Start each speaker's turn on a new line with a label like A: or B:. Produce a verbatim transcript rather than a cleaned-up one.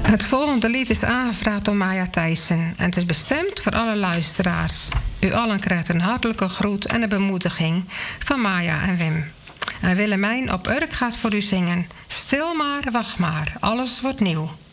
A: Het volgende lied is aangevraagd door Maya Thijssen en het is bestemd voor alle luisteraars. U allen krijgt een hartelijke groet en een bemoediging van Maya en Wim. En Willemijn op Urk gaat voor u zingen. Stil maar, wacht maar, alles wordt nieuw.